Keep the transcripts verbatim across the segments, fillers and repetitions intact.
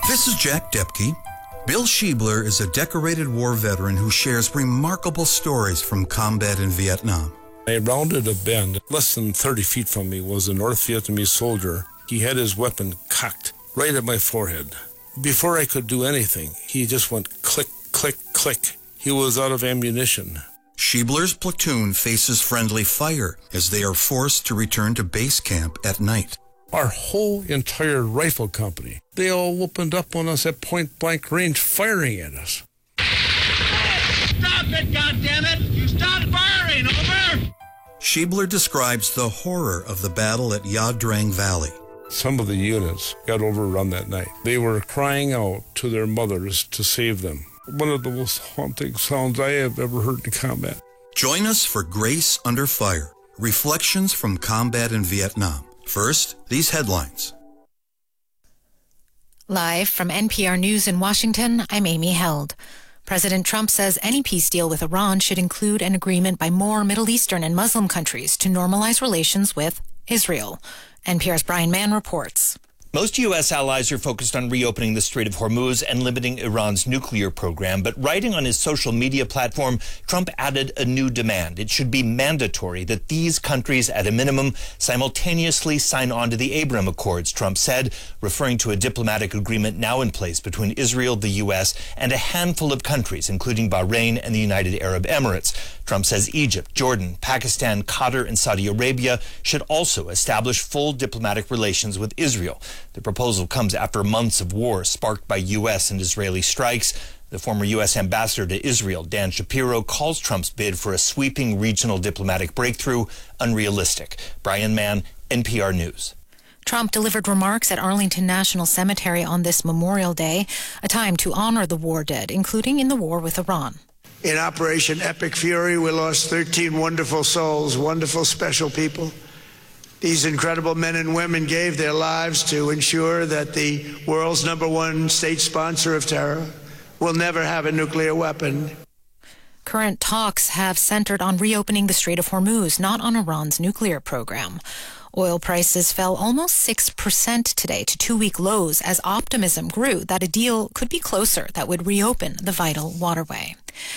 This is Jack Depke. Bill Schiebler is a decorated war veteran who shares remarkable stories from combat in Vietnam. I rounded a bend. Less than thirty feet from me was a North Vietnamese soldier. He had his weapon cocked right at my forehead. Before I could do anything, he just went click, click, click. He was out of ammunition. Schiebler's platoon faces friendly fire as they are forced to return to base camp at night. Our whole entire rifle company, they all opened up on us at point-blank range, firing at us. Stop it, goddammit! You stopped firing, over! Schiebler describes the horror of the battle at Ya Drang Valley. Some of the units got overrun that night. They were crying out to their mothers to save them. One of the most haunting sounds I have ever heard in combat. Join us for Grace Under Fire, Reflections from Combat in Vietnam. First, these headlines. Live from N P R News in Washington, I'm Amy Held. President Trump says any peace deal with Iran should include an agreement by more Middle Eastern and Muslim countries to normalize relations with Israel. N P R's Brian Mann reports. Most U S allies are focused on reopening the Strait of Hormuz and limiting Iran's nuclear program. But writing on his social media platform, Trump added a new demand. It should be mandatory that these countries, at a minimum, simultaneously sign on to the Abraham Accords, Trump said, referring to a diplomatic agreement now in place between Israel, the U S, and a handful of countries, including Bahrain and the United Arab Emirates. Trump says Egypt, Jordan, Pakistan, Qatar, and Saudi Arabia should also establish full diplomatic relations with Israel. The proposal comes after months of war sparked by U S and Israeli strikes. The former U S ambassador to Israel, Dan Shapiro, calls Trump's bid for a sweeping regional diplomatic breakthrough unrealistic. Brian Mann, N P R News. Trump delivered remarks at Arlington National Cemetery on this Memorial Day, a time to honor the war dead, including in the war with Iran. In Operation Epic Fury, we lost thirteen wonderful souls, wonderful, special people. These incredible men and women gave their lives to ensure that the world's number one state sponsor of terror will never have a nuclear weapon. Current talks have centered on reopening the Strait of Hormuz, not on Iran's nuclear program. Oil prices fell almost six percent today to two-week lows as optimism grew that a deal could be closer that would reopen the vital waterway.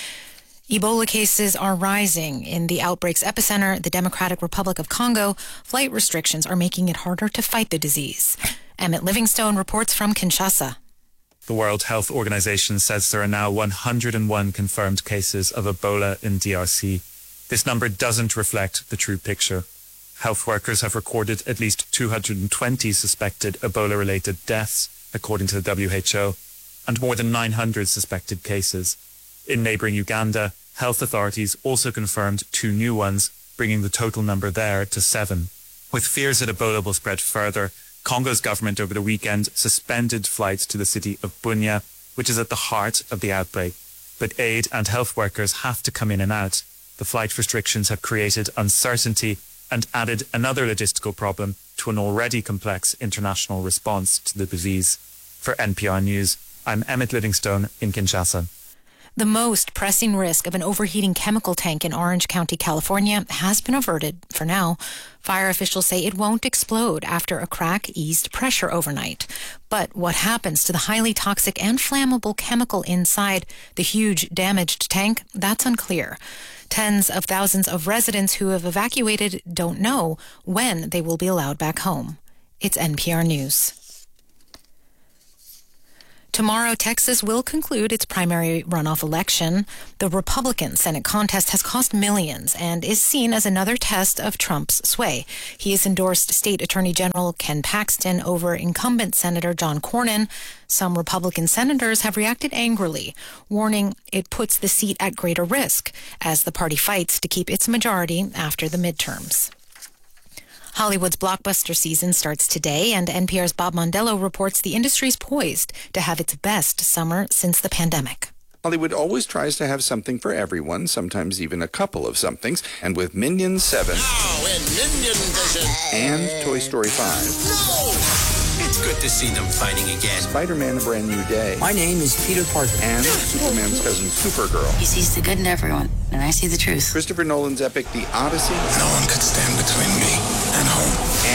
Ebola cases are rising in the outbreak's epicenter, the Democratic Republic of Congo. Flight restrictions are making it harder to fight the disease. Emmett Livingstone reports from Kinshasa. The World Health Organization says there are now one hundred one confirmed cases of Ebola in D R C. This number doesn't reflect the true picture. Health workers have recorded at least two hundred twenty suspected Ebola-related deaths, according to the W H O, and more than nine hundred suspected cases. In neighbouring Uganda, health authorities also confirmed two new ones, bringing the total number there to seven. With fears that Ebola will spread further, Congo's government over the weekend suspended flights to the city of Bunia, which is at the heart of the outbreak. But aid and health workers have to come in and out. The flight restrictions have created uncertainty and added another logistical problem to an already complex international response to the disease. For N P R News, I'm Emmett Livingstone in Kinshasa. The most pressing risk of an overheating chemical tank in Orange County, California, has been averted for now. Fire officials say it won't explode after a crack eased pressure overnight. But what happens to the highly toxic and flammable chemical inside the huge damaged tank, that's unclear. Tens of thousands of residents who have evacuated don't know when they will be allowed back home. It's N P R News. Tomorrow, Texas will conclude its primary runoff election. The Republican Senate contest has cost millions and is seen as another test of Trump's sway. He has endorsed State Attorney General Ken Paxton over incumbent Senator John Cornyn. Some Republican senators have reacted angrily, warning it puts the seat at greater risk as the party fights to keep its majority after the midterms. Hollywood's blockbuster season starts today, and N P R's Bob Mondello reports the industry's poised to have its best summer since the pandemic. Hollywood always tries to have something for everyone, sometimes even a couple of somethings. And with Minions seven Now in Minion Vision and Toy Story five, No! It's good to see them fighting again. Spider-Man: A Brand New Day, My name is Peter Parker. and Superman's cousin Supergirl, He sees the good in everyone, and I see the truth. Christopher Nolan's epic The Odyssey, No one could stand between me and home. and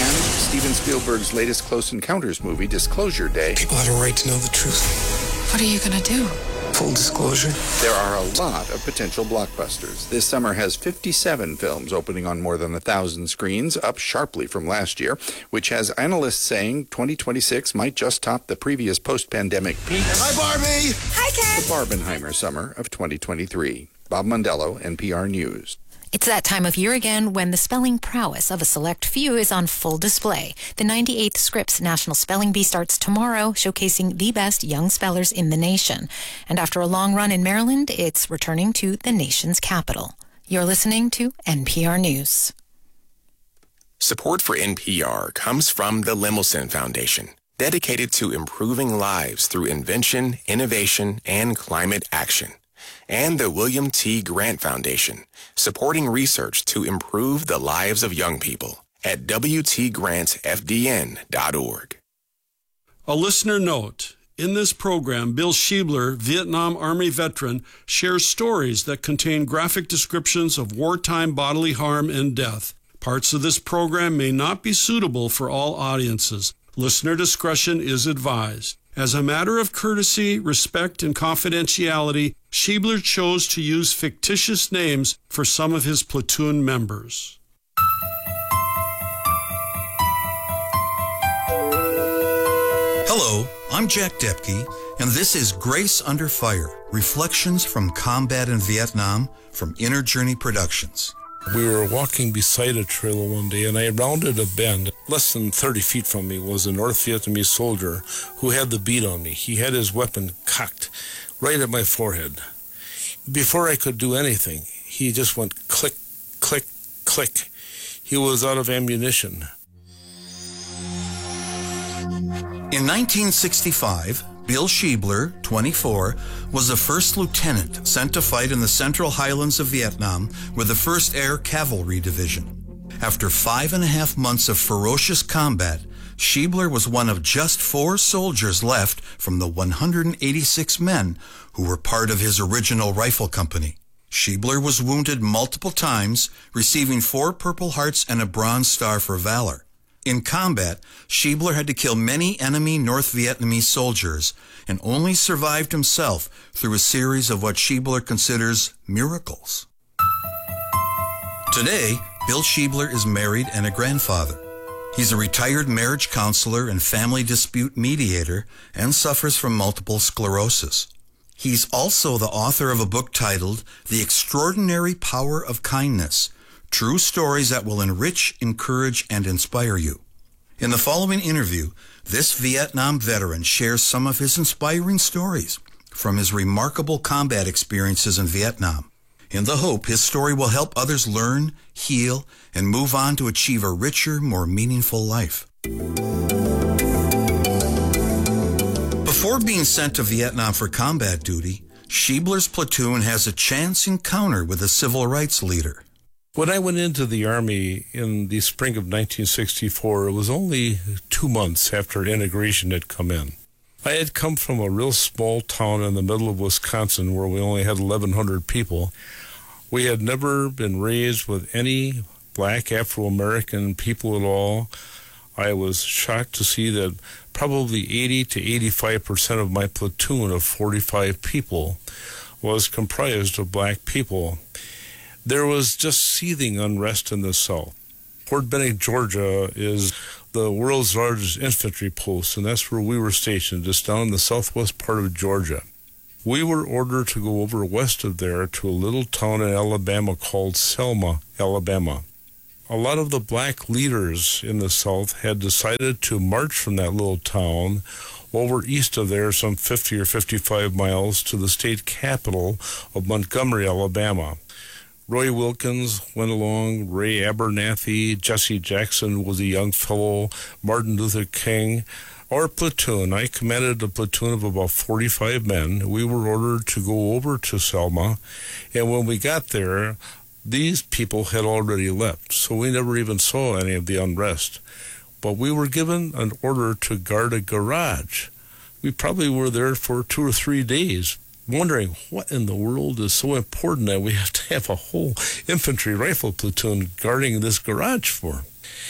Steven Spielberg's latest Close Encounters movie, Disclosure Day. People have a right to know the truth. What are you going to do? Full disclosure. There are a lot of potential blockbusters. This summer has fifty-seven films opening on more than one thousand screens, up sharply from last year, which has analysts saying twenty twenty-six might just top the previous post-pandemic peak. Hi, Barbie! Hi, Ken! The Barbenheimer summer of twenty twenty-three. Bob Mondello, N P R News. It's that time of year again when the spelling prowess of a select few is on full display. The ninety-eighth Scripps National Spelling Bee starts tomorrow, showcasing the best young spellers in the nation. And after a long run in Maryland, it's returning to the nation's capital. You're listening to N P R News. Support for N P R comes from the Lemelson Foundation, dedicated to improving lives through invention, innovation, and climate action. And the William T. Grant Foundation, supporting research to improve the lives of young people at w t grant f d n dot org. A listener note. In this program, Bill Schiebler, Vietnam Army veteran, shares stories that contain graphic descriptions of wartime bodily harm and death. Parts of this program may not be suitable for all audiences. Listener discretion is advised. As a matter of courtesy, respect, and confidentiality, Schiebler chose to use fictitious names for some of his platoon members. Hello, I'm Jack Depke, and this is Grace Under Fire, Reflections from Combat in Vietnam from Inner Journey Productions. We were walking beside a trailer one day, and I rounded a bend. Less than thirty feet from me was a North Vietnamese soldier who had the bead on me. He had his weapon cocked right at my forehead. Before I could do anything, he just went click, click, click. He was out of ammunition. In nineteen sixty-five, Bill Schiebler, twenty-four, was the first lieutenant sent to fight in the Central Highlands of Vietnam with the first Air Cavalry Division. After five and a half months of ferocious combat, Schiebler was one of just four soldiers left from the one hundred eighty-six men who were part of his original rifle company. Schiebler was wounded multiple times, receiving four Purple Hearts and a Bronze Star for valor. In combat, Schiebler had to kill many enemy North Vietnamese soldiers and only survived himself through a series of what Schiebler considers miracles. Today, Bill Schiebler is married and a grandfather. He's a retired marriage counselor and family dispute mediator and suffers from multiple sclerosis. He's also the author of a book titled The Extraordinary Power of Kindness, True Stories that will enrich, encourage, and inspire you. In the following interview, this Vietnam veteran shares some of his inspiring stories from his remarkable combat experiences in Vietnam, in the hope his story will help others learn, heal, and move on to achieve a richer, more meaningful life. Before being sent to Vietnam for combat duty, Schiebler's platoon has a chance encounter with a civil rights leader. When I went into the Army in the spring of nineteen sixty-four, it was only two months after integration had come in. I had come from a real small town in the middle of Wisconsin where we only had eleven hundred people. We had never been raised with any black Afro-American people at all. I was shocked to see that probably eighty to eighty-five percent of my platoon of forty-five people was comprised of black people. There was just seething unrest in the South. Fort Benning, Georgia is the world's largest infantry post, and that's where we were stationed, just down in the southwest part of Georgia. We were ordered to go over west of there to a little town in Alabama called Selma, Alabama. A lot of the black leaders in the South had decided to march from that little town over east of there, some fifty or fifty-five miles, to the state capital of Montgomery, Alabama. Roy Wilkins went along, Ray Abernathy, Jesse Jackson was a young fellow, Martin Luther King. Our platoon, I commanded a platoon of about forty-five men. We were ordered to go over to Selma, and when we got there, these people had already left, so we never even saw any of the unrest. But we were given an order to guard a garage. We probably were there for two or three days, wondering what in the world is so important that we have to have a whole infantry rifle platoon guarding this garage for.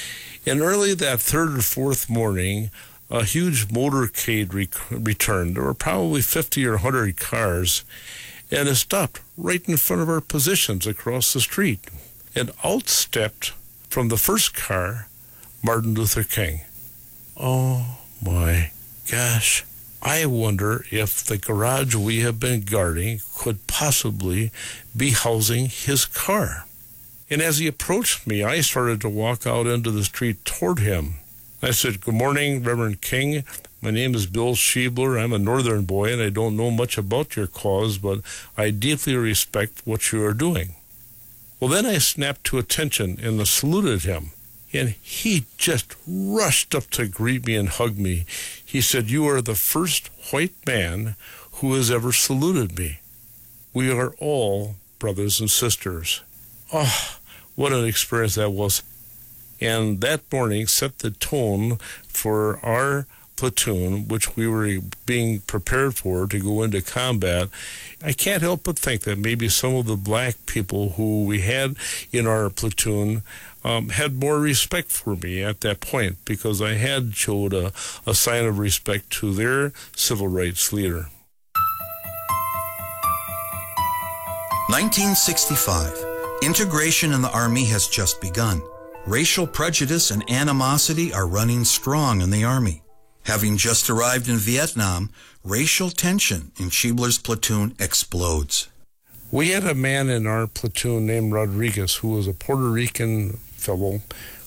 And early that third or fourth morning, a huge motorcade re- returned. There were probably fifty or one hundred cars, and it stopped right in front of our positions across the street. And out stepped, from the first car, Martin Luther King. Oh my gosh. I wonder if the garage we have been guarding could possibly be housing his car. And as he approached me, I started to walk out into the street toward him. I said, "Good morning, Reverend King. My name is Bill Schiebler. I'm a northern boy, and I don't know much about your cause, but I deeply respect what you are doing." Well, then I snapped to attention and saluted him. And he just rushed up to greet me and hug me. He said, "You are the first white man who has ever saluted me. We are all brothers and sisters." Oh, what an experience that was. And that morning set the tone for our platoon, which we were being prepared for to go into combat. I can't help but think that maybe some of the black people who we had in our platoon um, had more respect for me at that point, because I had showed a, a sign of respect to their civil rights leader. nineteen sixty-five. Integration in the Army has just begun. Racial prejudice and animosity are running strong in the Army. Having just arrived in Vietnam, racial tension in Schiebler's platoon explodes. We had a man in our platoon named Rodriguez, who was a Puerto Rican fellow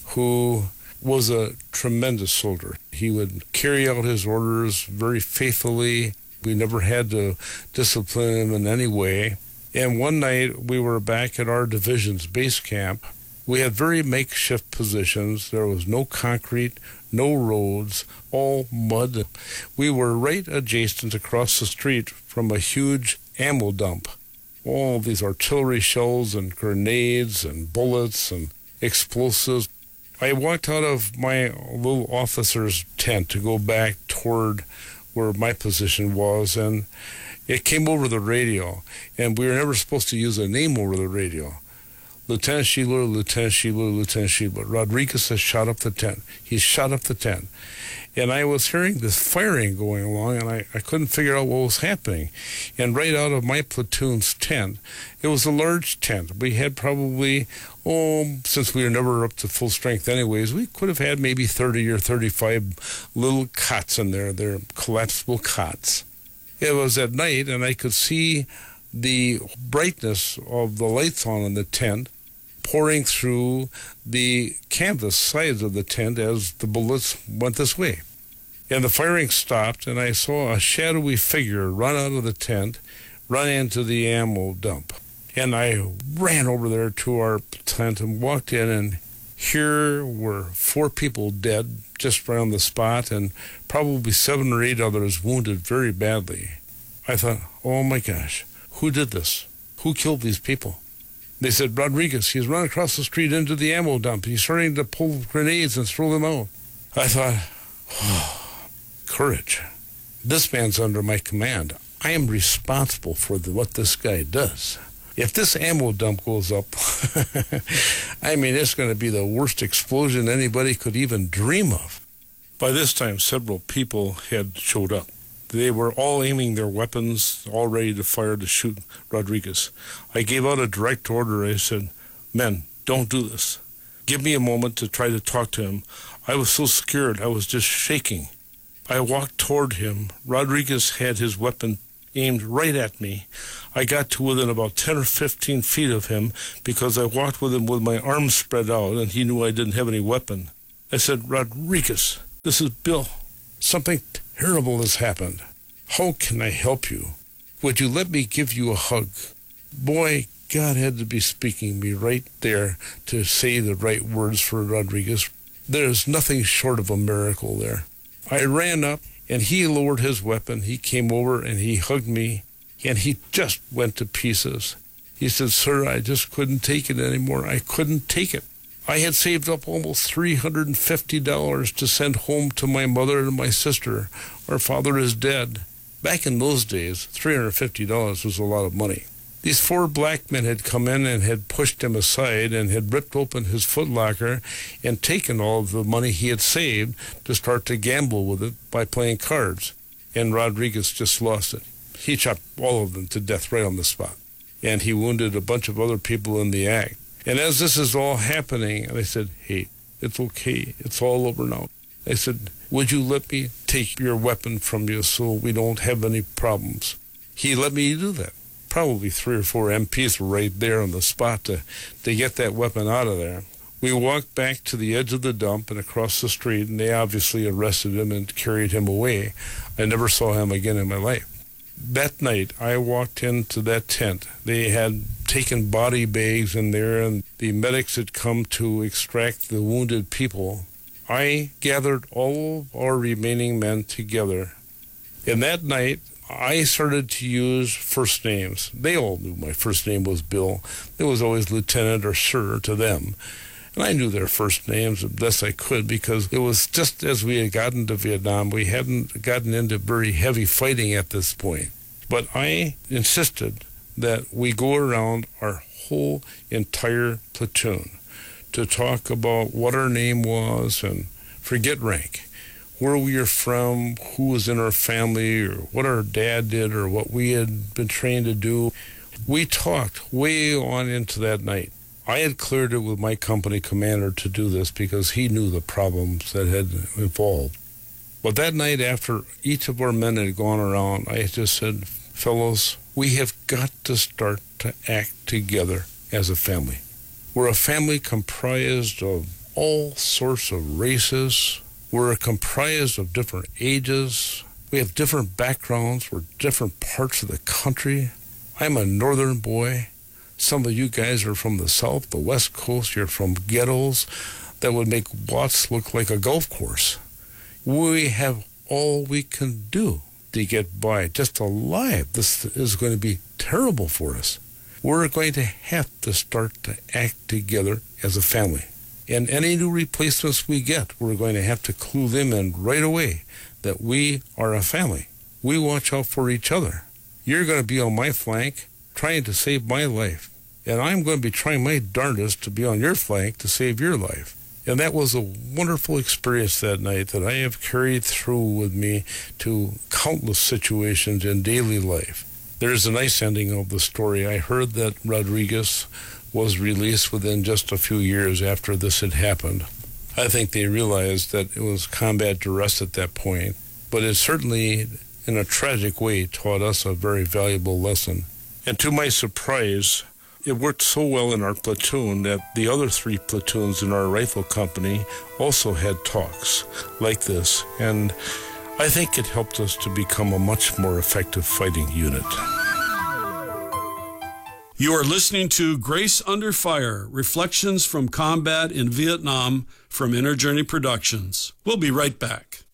who was a tremendous soldier. He would carry out his orders very faithfully. We never had to discipline him in any way. And one night we were back at our division's base camp. We had very makeshift positions. There was no concrete, no roads, all mud. We were right adjacent across the street from a huge ammo dump. All these artillery shells and grenades and bullets and explosives. I walked out of my little officer's tent to go back toward where my position was, and it came over the radio, and we were never supposed to use a name over the radio. Lieutenant Schiebler, Lieutenant Schiebler, Lieutenant Schiebler. Rodriguez has shot up the tent. He's shot up the tent. And I was hearing this firing going along, and I, I couldn't figure out what was happening. And right out of my platoon's tent, it was a large tent. We had probably, oh, since we were never up to full strength anyways, we could have had maybe thirty or thirty-five little cots in there. They're collapsible cots. It was at night, and I could see the brightness of the lights on in the tent pouring through the canvas sides of the tent as the bullets went this way. And the firing stopped, and I saw a shadowy figure run out of the tent, run into the ammo dump. And I ran over there to our tent and walked in, and here were four people dead just around the spot, and probably seven or eight others wounded very badly. I thought, oh my gosh, who did this? Who killed these people? They said, Rodriguez, he's run across the street into the ammo dump. He's starting to pull grenades and throw them out. I thought, oh, courage. This man's under my command. I am responsible for the, what this guy does. If this ammo dump goes up, I mean, it's going to be the worst explosion anybody could even dream of. By this time, several people had showed up. They were all aiming their weapons, all ready to fire to shoot Rodriguez. I gave out a direct order. I said, men, don't do this. Give me a moment to try to talk to him. I was so scared, I was just shaking. I walked toward him. Rodriguez had his weapon aimed right at me. I got to within about ten or fifteen feet of him because I walked with him with my arms spread out, and he knew I didn't have any weapon. I said, Rodriguez, this is Bill. Something terrible has happened. How can I help you? Would you let me give you a hug? Boy, God had to be speaking me right there to say the right words for Rodriguez. There's nothing short of a miracle there. I ran up, and he lowered his weapon. He came over, and he hugged me, and he just went to pieces. He said, sir, I just couldn't take it anymore. I couldn't take it. I had saved up almost three hundred fifty dollars to send home to my mother and my sister. Our father is dead. Back in those days, three hundred fifty dollars was a lot of money. These four black men had come in and had pushed him aside and had ripped open his footlocker and taken all of the money he had saved to start to gamble with it by playing cards. And Rodriguez just lost it. He chopped all of them to death right on the spot. And he wounded a bunch of other people in the act. And as this is all happening, I said, hey, it's okay. It's all over now. I said, would you let me take your weapon from you so we don't have any problems? He let me do that. Probably three or four M Ps were right there on the spot to, to get that weapon out of there. We walked back to the edge of the dump and across the street, and they obviously arrested him and carried him away. I never saw him again in my life. That night, I walked into that tent. They had taken body bags in there, and the medics had come to extract the wounded people. I gathered all of our remaining men together. And that night, I started to use first names. They all knew my first name was Bill. It was always Lieutenant or Sir to them. And I knew their first names the best I could because it was just as we had gotten to Vietnam. We hadn't gotten into very heavy fighting at this point. But I insisted that we go around our whole entire platoon to talk about what our name was and forget rank. Where we are from, who was in our family, or what our dad did, or what we had been trained to do. We talked way on into that night. I had cleared it with my company commander to do this because he knew the problems that had involved. But that night, after each of our men had gone around, I just said, fellows, we have got to start to act together as a family. We're a family comprised of all sorts of races. We're comprised of different ages. We have different backgrounds. We're different parts of the country. I'm a northern boy. Some of you guys are from the south, the west coast. You're from ghettos that would make Watts look like a golf course. We have all we can do to get by, just alive. This is going to be terrible for us. We're going to have to start to act together as a family. And any new replacements we get, we're going to have to clue them in right away that we are a family. We watch out for each other. You're going to be on my flank trying to save my life. And I'm going to be trying my darndest to be on your flank to save your life. And that was a wonderful experience that night that I have carried through with me to countless situations in daily life. There's a nice ending of the story. I heard that Rodriguez was released within just a few years after this had happened. I think they realized that it was combat duress at that point, but it certainly, in a tragic way, taught us a very valuable lesson. And to my surprise, it worked so well in our platoon that the other three platoons in our rifle company also had talks like this, and I think it helped us to become a much more effective fighting unit. You are listening to Grace Under Fire, Reflections from Combat in Vietnam from Inner Journey Productions. We'll be right back.